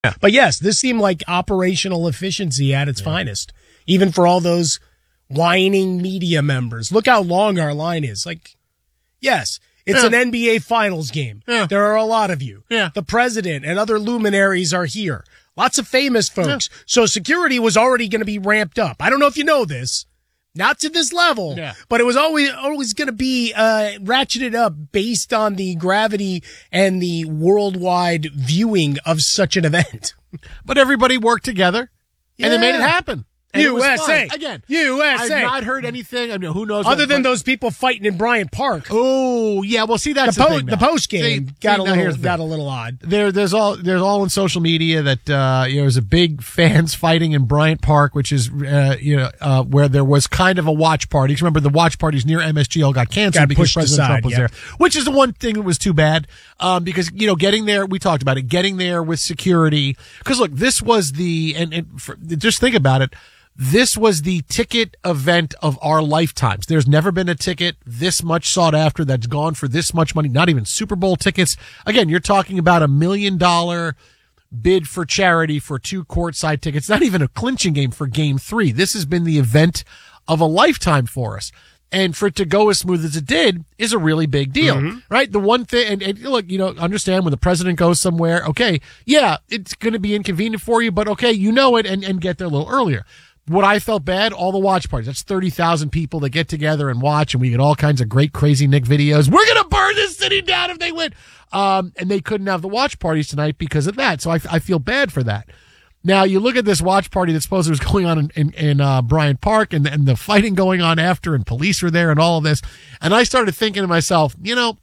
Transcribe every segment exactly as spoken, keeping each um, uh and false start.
Yeah. But yes, this seemed like operational efficiency at its yeah. finest, even for all those whining media members. Look how long our line is. Like, yes, it's yeah. an N B A Finals game. Yeah. There are a lot of you. Yeah. The president and other luminaries are here. Lots of famous folks. Yeah. So security was already going to be ramped up. I don't know if you know this. Not to this level, yeah. but it was always always going to be uh, ratcheted up based on the gravity and the worldwide viewing of such an event. But everybody worked together, yeah. and they made it happen. And U S A. Again, U S A. I've not heard anything. I mean, who knows? Other what, than but, those people fighting in Bryant Park. Oh, yeah. Well, see, that's the, the, po- thing the post game see, got see, a little the got a little odd. There, there's all there's all on social media that uh, you know there's a big fans fighting in Bryant Park, which is uh, you know uh, where there was kind of a watch party. Remember, the watch parties near M S G all got canceled got because President aside, Trump was yeah. there, which is the one thing that was too bad um, because you know getting there, we talked about it, getting there with security. Because look, this was the and, and for, just think about it. This was the ticket event of our lifetimes. There's never been a ticket this much sought after that's gone for this much money, not even Super Bowl tickets. Again, you're talking about a million dollar bid for charity for two courtside tickets, not even a clinching game for game three. This has been the event of a lifetime for us. And for it to go as smooth as it did is a really big deal, mm-hmm. right? The one thing, and, and look, you know, understand when the president goes somewhere, okay, yeah, it's going to be inconvenient for you, but okay, you know it, and, and get there a little earlier. What I felt bad, all the watch parties. That's thirty thousand people that get together and watch, and we get all kinds of great, crazy Nick videos. We're going to burn this city down if they win. Um, and they couldn't have the watch parties tonight because of that. So I, I feel bad for that. Now, you look at this watch party that supposedly was going on in, in, in uh, Bryant Park and, and the fighting going on after, and police were there and all of this. And I started thinking to myself, you know,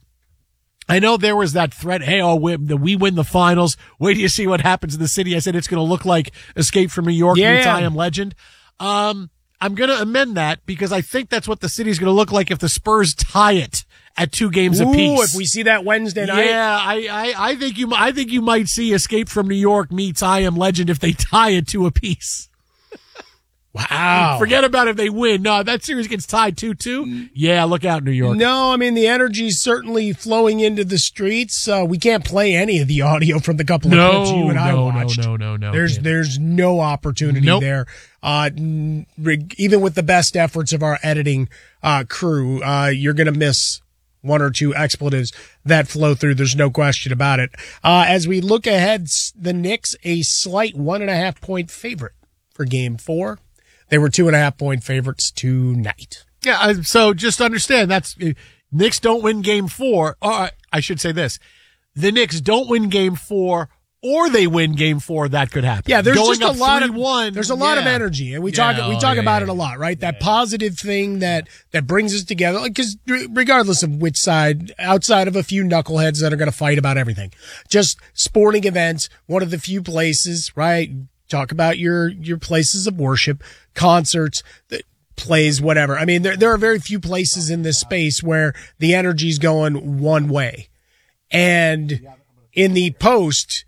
I know there was that threat, hey, oh, we, we win the finals. Wait till you see what happens in the city. I said it's going to look like Escape from New York yeah. meets I Am Legend. Um, I'm going to amend that because I think that's what the city's going to look like if the Spurs tie it at two games Ooh, apiece. If we see that Wednesday night. Yeah, I, I, I think you, I think you might see Escape from New York meets I Am Legend if they tie it two apiece. Wow. Forget about if they win. No, if that series gets tied two two, yeah, look out, New York. No, I mean, the energy's certainly flowing into the streets. Uh, we can't play any of the audio from the couple of no, clips you and no, I watched. No, no, no, no. There's, yeah. there's no opportunity nope. there. Uh, even with the best efforts of our editing, uh, crew, uh, you're going to miss one or two expletives that flow through. There's no question about it. Uh, as we look ahead, the Knicks, a slight one and a half point favorite for game four. They were two and a half point favorites tonight. Yeah, so just understand that's Knicks don't win game four. Or I should say this: the Knicks don't win game four, or they win game four. That could happen. Yeah, there's Going just a lot of one. There's a lot yeah. of energy, and we yeah, talk we oh, talk yeah, about yeah, it a lot, right? yeah. That positive thing that that brings us together. Because regardless of which side, outside of a few knuckleheads that are going to fight about everything, just sporting events, one of the few places, right? Talk about your, your places of worship, concerts, plays, whatever. I mean, there, there are very few places in this space where the energy's going one way. And in the post,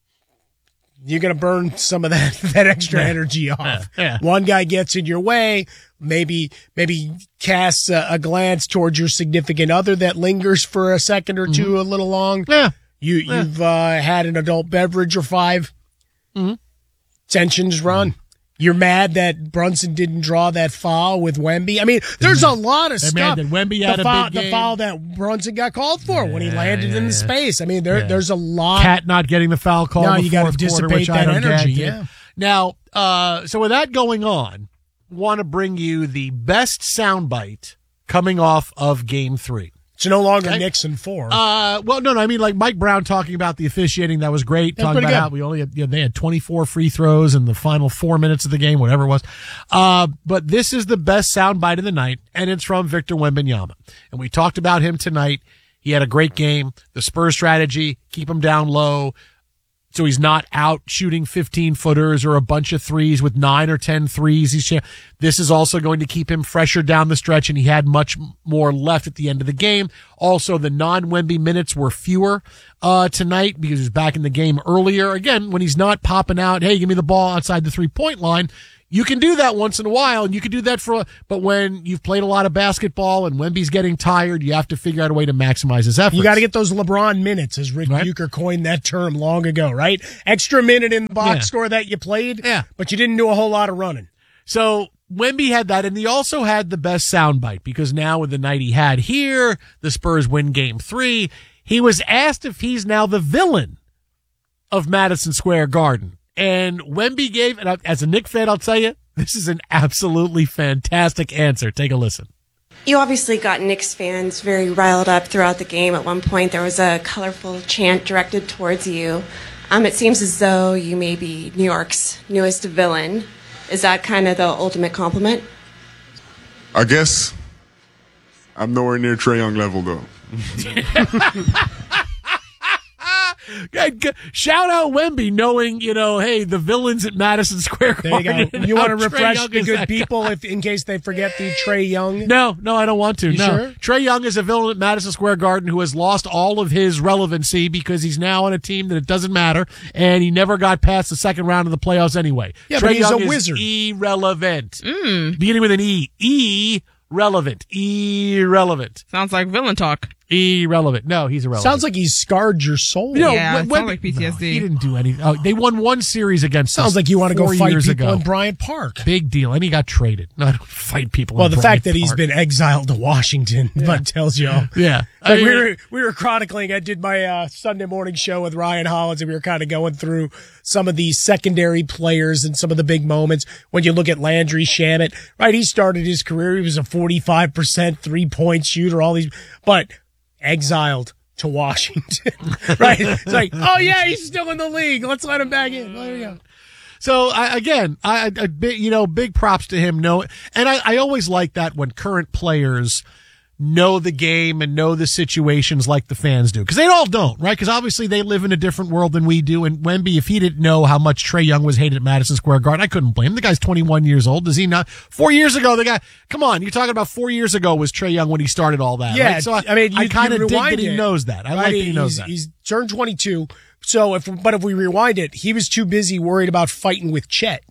you're going to burn some of that, that extra energy off. Yeah. One guy gets in your way, maybe, maybe casts a, a glance towards your significant other that lingers for a second or two, mm-hmm. a little long. Yeah. You, yeah. you've, uh, had an adult beverage or five. Mm-hmm. Tensions run. You're mad that Brunson didn't draw that foul with Wemby. I mean, there's a lot of They're stuff. Mad that Wemby had the, a foul, big the game. foul that Brunson got called for yeah, when he landed yeah, in the yeah. space. I mean, there yeah. there's a lot. Cat not getting the foul call. No, in the you got to fourth quarter, dissipate which that I don't energy. Get. Yeah. Now, uh, so with that going on, want to bring you the best soundbite coming off of Game Three. It's no longer okay. Nixon four. Uh, well, no, no. I mean, like Mike Brown talking about the officiating. That was great. That's talking about good. how we only had, you know, they had twenty-four free throws in the final four minutes of the game, whatever it was. Uh, but this is the best soundbite of the night, and it's from Victor Wembanyama. And we talked about him tonight. He had a great game. The Spurs strategy, keep him down low, so he's not out shooting fifteen footers or a bunch of threes with nine or ten threes. He's, this is also going to keep him fresher down the stretch, and he had much more left at the end of the game. Also, the non-Wemby minutes were fewer uh tonight because he was back in the game earlier. Again, when he's not popping out, hey, give me the ball outside the three-point line, You can do that once in a while, and you can do that for, but when you've played a lot of basketball and Wemby's getting tired, you have to figure out a way to maximize his efforts. You got to get those LeBron minutes, as Rick right? Bucher coined that term long ago, right? Extra minute in the box yeah. score that you played, yeah. but you didn't do a whole lot of running. So Wemby had that, and he also had the best soundbite, because now with the night he had here, the Spurs win game three. He was asked if he's now the villain of Madison Square Garden. And Wemby gave, and I, as a Knicks fan, I'll tell you, this is an absolutely fantastic answer. Take a listen. You obviously got Knicks fans very riled up throughout the game. At one point, there was a colorful chant directed towards you. Um, it seems as though you may be New York's newest villain. Is that kind of the ultimate compliment? I guess I'm nowhere near Trae Young level, though. Shout out Wemby, knowing, you know, hey, the villains at Madison Square Garden. There you go. You want to refresh the good people if, in case they forget the Trae Young? No, no, I don't want to. You no. Sure? Trae Young is a villain at Madison Square Garden who has lost all of his relevancy because he's now on a team that it doesn't matter, and he never got past the second round of the playoffs anyway. Yeah, Trae but he's Young a is wizard. Irrelevant. Mm. Beginning with an E. E. Relevant. Irrelevant. Sounds like villain talk. Irrelevant. No, he's irrelevant. Sounds like he's scarred your soul. You know, yeah, when, it when, sounds like P T S D. No, he didn't do anything. Oh, they won one series against Sounds us like you want to go fight years people ago. in Bryant Park. Big deal. And he got traded. No, I don't fight people well, in the Bryant fact that he's Park. been exiled to Washington yeah. but tells you all. Yeah. Like I mean, we were we were chronicling. I did my uh, Sunday morning show with Ryan Hollins, and we were kind of going through some of these secondary players and some of the big moments. When you look at Landry Shamet, right? He started his career. He was a forty-five percent three-point shooter. All these, but exiled to Washington, right? It's like, oh yeah, he's still in the league. Let's let him back in. There we go. So I, again, I, I, you know, big props to him. No, and I, I always like that when current players know the game and know the situations like the fans do, because they all don't, right? Because obviously they live in a different world than we do. And Wemby, if he didn't know how much Trae Young was hated at Madison Square Garden, I couldn't blame him. The guy's twenty-one years old. Does he not? Four years ago, the guy. Come on, you're talking about four years ago was Trae Young when he started all that. Yeah, right? So I, I mean, you, I kind of dig that he it, knows that. I right? like that he knows he's, that. He's turned twenty-two. So if, but if we rewind it, he was too busy worried about fighting with Chet.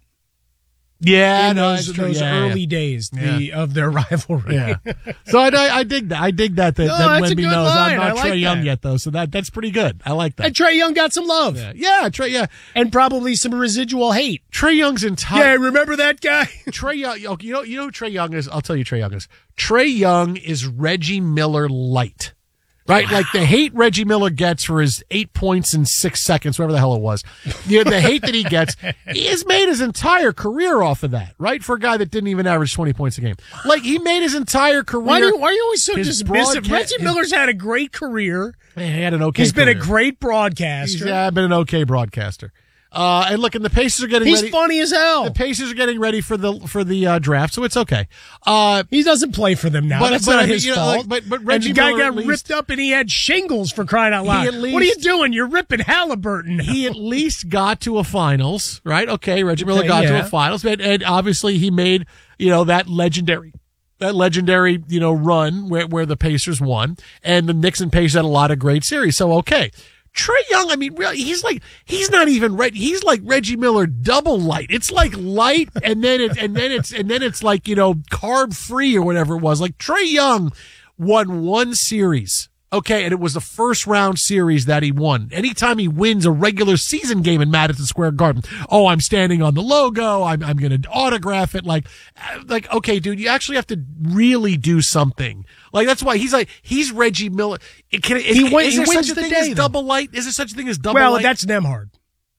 Yeah, in no, those, those yeah, early yeah. days the, yeah. of their rivalry. Yeah. So I, I, I dig that. I dig that that, No, that that's a Wemby good knows line. I'm not I like Trae Young that. yet, though. So that that's pretty good. I like that. And Trae Young got some love. Yeah, yeah, Trae. Yeah, and probably some residual hate. Trae Young's entire. Yeah, remember that guy? Trae Young. You know, you know who Trae Young is. I'll tell you, Trae Young is. Trae Young is Reggie Miller light. Right, wow. Like the hate Reggie Miller gets for his eight points in six seconds, whatever the hell it was. You know, the hate that he gets, he has made his entire career off of that. Right, for a guy that didn't even average twenty points a game. Like he made his entire career. Why, do, why are you always so his dismissive? Reggie his, Miller's had a great career. He had an okay. He's career. been a great broadcaster. He's yeah, been an okay broadcaster. Uh, and look, and the Pacers are getting He's ready. funny as hell. The Pacers are getting ready for the for the uh, draft, so it's okay. Uh, he doesn't play for them now. But, That's but, not I mean, his you know, fault. like, but but Reggie and the guy Miller got at least, ripped up and he had shingles for crying out loud. Least, what are you doing? You're ripping Halliburton now. He at least got to a finals, right? Okay, Reggie Miller Okay, got yeah. to a finals, and, and obviously he made, you know, that legendary that legendary, you know, run where where the Pacers won, and the Knicks and Pacers had a lot of great series. So okay. Trae Young, I mean, really, he's like, he's not even Reg, he's like Reggie Miller double light. It's like light and then it, and then it's, and then it's like, you know, carb free or whatever it was. Like Trae Young won one series. Okay. And it was the first round series that he won. Anytime he wins a regular season game in Madison Square Garden. Oh, I'm standing on the logo. I'm, I'm going to autograph it. Like, like, okay, dude, you actually have to really do something. Like, that's why he's like, he's Reggie Miller. It can, it, He win- is he there wins such a the thing day, as though. double light? Is there such a thing as double well, light? that's Nemhard.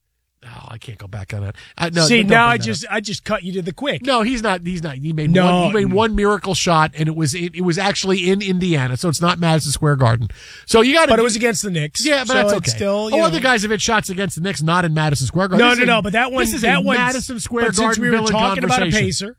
Oh, I can't go back on that. I, no, See, don't now bring I that just up. I just cut you to the quick. No, he's not. He's not. He made No. one. He made one miracle shot, and it was it, it was actually in Indiana, so it's not Madison Square Garden. So you got to. But it was against the Knicks. Yeah, but so that's it's okay. Still, you oh, know. other guys have hit shots against the Knicks, not in Madison Square Garden. No, This no, is no. a- But that one, this is that a one's- Madison Square but Garden since we were villain talking about a conversation. pacer.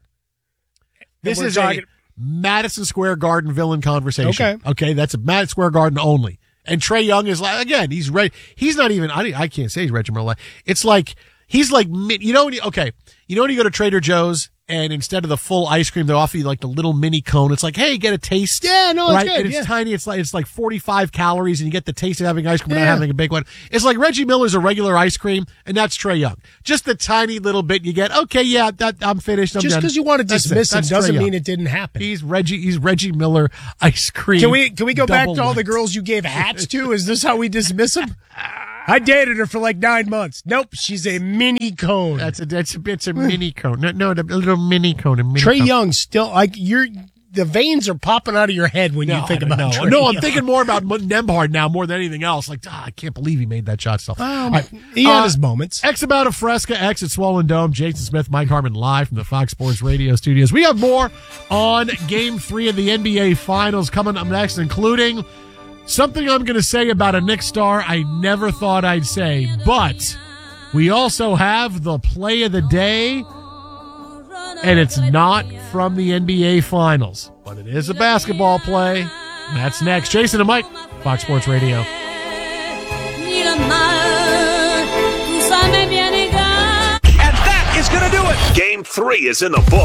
This we're is talking- a Madison Square Garden villain conversation. Okay. Okay, that's a Madison Square Garden only. And Trae Young is like, again, he's ready. He's not even, I, I can't say he's Reggie Miller. It's like, he's like, mid- you know, when you, okay, you know when you go to Trader Joe's and instead of the full ice cream, they offer you like the little mini cone. It's like, hey, get a taste. Yeah, no, it's right? good, And it's yeah. tiny. It's like it's like forty-five calories, and you get the taste of having ice cream without Yeah. having a big one. It's like Reggie Miller's a regular ice cream, and that's Trae Young. Just the tiny little bit you get. Okay, yeah, that I'm finished. I'm Just done. because you want to That's it. dismiss him That's doesn't Trae Young. mean it didn't happen. He's Reggie. He's Reggie Miller ice cream. Can we can we go back double to all the light. girls you gave hats to? Is this how we dismiss them? I dated her for like nine months. Nope, she's a mini cone. That's a that's a it's a mini cone. No, no, a little mini cone. A mini Trae cone. Young still like you're. The veins are popping out of your head when No, you think I don't about know. Trae No, I'm Young. thinking more about Nembhard now more than anything else. Like, ah, I can't believe he made that shot still. Um, All right. he had Uh, his moments. X amount of Fresca, X at Swollen Dome. Jason Smith, Mike Harmon live from the Fox Sports Radio studios. We have more on Game Three of the N B A Finals coming up next, including something I'm going to say about a Knicks star I never thought I'd say. But we also have the play of the day, and it's not from the N B A Finals, but it is a basketball play. That's next. Jason and Mike, Fox Sports Radio. And that is going to do it. Game three is in the book.